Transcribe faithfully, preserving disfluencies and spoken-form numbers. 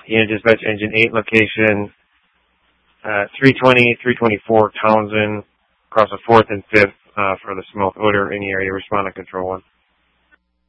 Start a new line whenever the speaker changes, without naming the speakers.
Unit dispatch engine eight location, uh, three twenty, three twenty-four Townsend, across the fourth and fifth, uh, for the smoke odor in the area. Respond to control one.